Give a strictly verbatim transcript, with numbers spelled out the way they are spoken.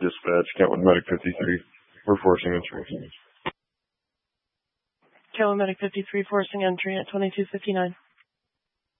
dispatch, Kentwood Medic fifty-three. We're forcing entry. Kentwood Medic fifty-three, forcing entry at twenty-two fifty-nine.